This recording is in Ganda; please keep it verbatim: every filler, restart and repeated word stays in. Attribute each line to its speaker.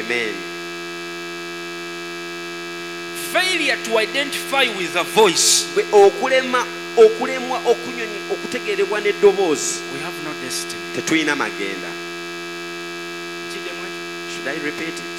Speaker 1: Amen.
Speaker 2: Failure to identify with a voice.
Speaker 1: Bwe okulema okulemwa okunyonyi okutegeerebwa n'eddoboozi.
Speaker 2: We have no destiny.
Speaker 1: Tetulina magenda. Should I repeat it?